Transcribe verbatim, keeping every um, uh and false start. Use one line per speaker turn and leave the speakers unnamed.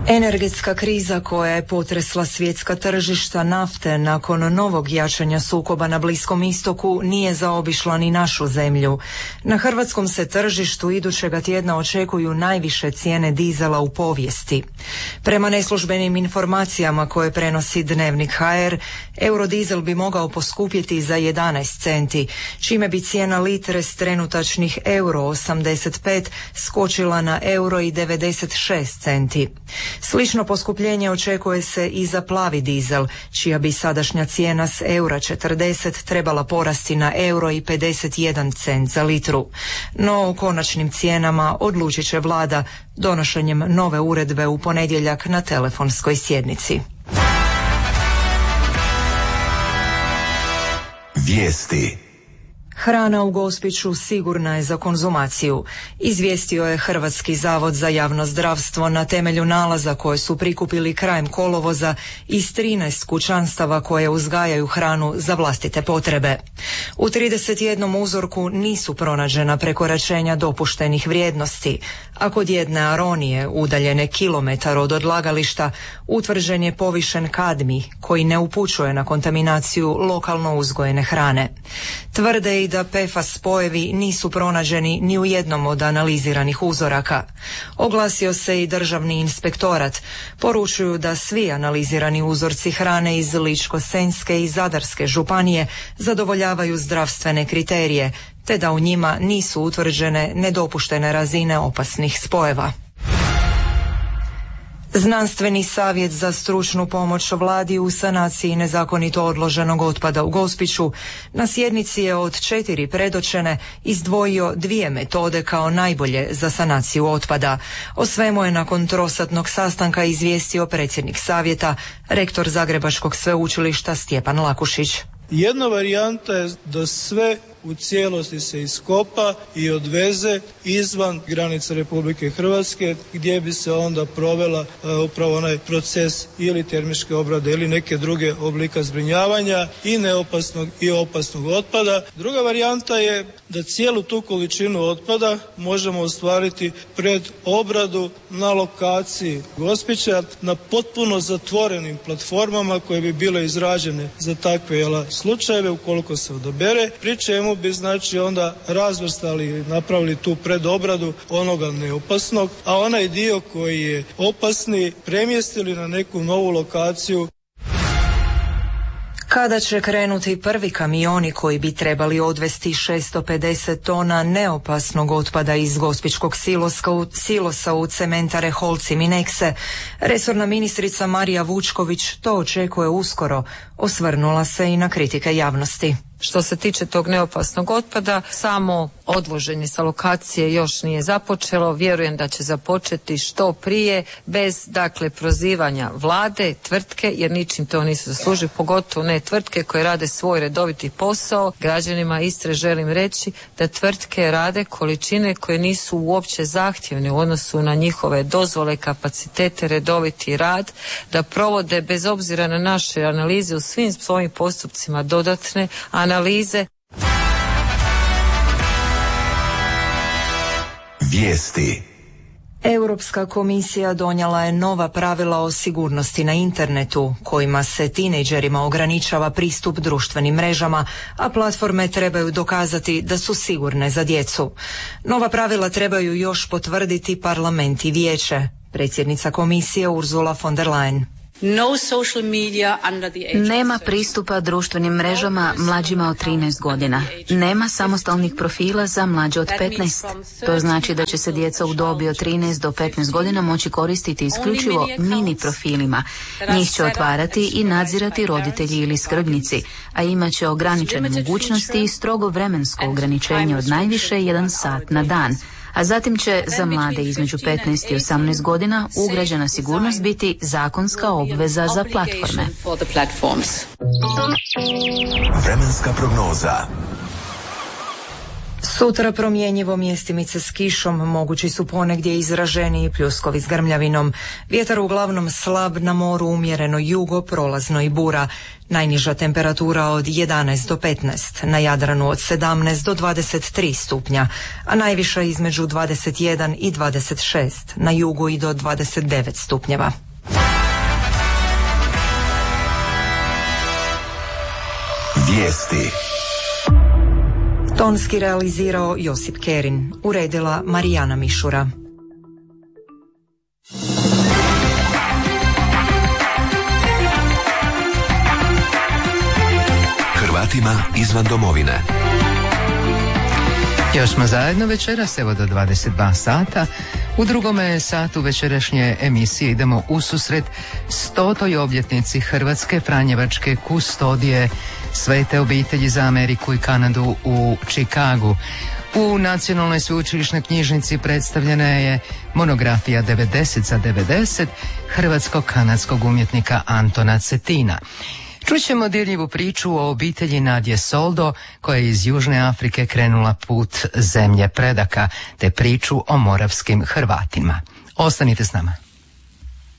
Energetska kriza koja je potresla svjetska tržišta nafte nakon novog jačanja sukoba na Bliskom istoku nije zaobišla ni našu zemlju. Na hrvatskom se tržištu idućega tjedna očekuju najviše cijene dizela u povijesti. Prema neslužbenim informacijama koje prenosi Dnevnik ha er, eurodizel bi mogao poskupjeti za jedanaest centi, čime bi cijena litre s trenutačnih euro osamdeset pet skočila na euro i devedeset šest centi. Slično poskupljenje očekuje se i za plavi dizel, čija bi sadašnja cijena s eura četrdeset trebala porasti na euro i pedeset jedan cent za litru. No o konačnim cijenama odlučit će vlada donošenjem nove uredbe u ponedjeljak na telefonskoj sjednici.
Vijesti.
Hrana u Gospiću sigurna je za konzumaciju, izvijestio je Hrvatski zavod za javno zdravstvo na temelju nalaza koje su prikupili krajem kolovoza iz trinaest kućanstava koje uzgajaju hranu za vlastite potrebe. U trideset jednom uzorku nisu pronađena prekoračenja dopuštenih vrijednosti, a kod jedne aronije, udaljene kilometar od odlagališta, utvrđen je povišen kadmij koji ne upućuje na kontaminaciju lokalno uzgojene hrane. Tvrde i da pe ef a es spojevi nisu pronađeni ni u jednom od analiziranih uzoraka. Oglasio se i Državni inspektorat. Poručuju da svi analizirani uzorci hrane iz Ličko-senjske i Zadarske županije zadovoljavaju zdravstvene kriterije, te da u njima nisu utvrđene nedopuštene razine opasnih spojeva. Znanstveni savjet za stručnu pomoć vladi u sanaciji nezakonito odloženog otpada u Gospiću na sjednici je od četiri predočene izdvojio dvije metode kao najbolje za sanaciju otpada. O svemu je nakon trosatnog sastanka izvijestio predsjednik savjeta, rektor Zagrebačkog sveučilišta Stjepan Lakušić.
Jedna varijanta je da sve u cijelosti se iskopa i odveze izvan granica Republike Hrvatske, gdje bi se onda provela uh, upravo onaj proces ili termičke obrade ili neke druge oblika zbrinjavanja i neopasnog i opasnog otpada. Druga varijanta je da cijelu tu količinu otpada možemo ostvariti pred obradu na lokaciji Gospića na potpuno zatvorenim platformama koje bi bile izrađene za takve jela, slučajeve ukoliko se odabere, pri čemu bi znači onda razvrstali i napravili tu predobradu onoga neopasnog, a onaj dio koji je opasni premjestili na neku novu lokaciju.
Kada će krenuti prvi kamioni koji bi trebali odvesti šesto pedeset tona neopasnog otpada iz gospićkog silosa u cementare Holcim i Minekse, resorna ministrica Marija Vučković to očekuje uskoro, osvrnula se i na kritike javnosti.
Što se tiče tog neopasnog otpada, samo odvoženje sa lokacije još nije započelo. Vjerujem da će započeti što prije, bez dakle prozivanja vlade, tvrtke, jer ničim to nisu zaslužili, pogotovo ne tvrtke koje rade svoj redoviti posao. Građanima Istre želim reći da tvrtke rade količine koje nisu uopće zahtjevne u odnosu na njihove dozvole, kapacitete, redoviti rad, da provode bez obzira na naše analize u svim svojim postupcima dodatne analize.
Vijesti.
Europska komisija donijela je nova pravila o sigurnosti na internetu, kojima se tinejdžerima ograničava pristup društvenim mrežama, a platforme trebaju dokazati da su sigurne za djecu. Nova pravila trebaju još potvrditi parlament i vijeće. Predsjednica komisije Ursula von der Leyen.
No social media under the age
Nema pristupa društvenim mrežama mlađima od trinaest godina. Nema samostalnih profila za mlađe od petnaest. To znači da će se djeca u dobi od trinaest do petnaest godina moći koristiti isključivo mini profilima. Njih će otvarati i nadzirati roditelji ili skrbnici, a imat će ograničene mogućnosti i strogo vremensko ograničenje od najviše jedan sat na dan. A zatim će za mlade između petnaest i osamnaest godina ugrađena sigurnost biti zakonska obveza za platforme.
Vremenska prognoza.
Sutra promjenjivo, mjestimice s kišom, mogući su ponegdje izraženiji pljuskovi s grmljavinom. Vjetar uglavnom slab, na moru umjereno jugo, prolazno i bura. Najniža temperatura od jedanaest do petnaest, na Jadranu od sedamnaest do dvadeset tri stupnja, a najviša između dvadeset jedan i dvadeset šest, na jugu i do dvadeset devet stupnjeva.
Vijesti.
Tonski realizirao Josip Kerin, uredila Marijana Mišura.
Hrvatima izvan domovine.
Još smo zajedno večeras, evo do dvadeset dva sata. U drugome satu večerašnje emisije idemo u susret stotoj obljetnici Hrvatske franjevačke kustodije Svete obitelji za Ameriku i Kanadu u Čikagu. U Nacionalnoj sveučilišnoj knjižnici predstavljena je monografija devedeset za devedeset hrvatsko-kanadskog umjetnika Antona Cetina. Čućemo dirljivu priču o obitelji Nadje Soldo, koja je iz Južne Afrike krenula put zemlje predaka, te priču o moravskim Hrvatima. Ostanite s nama.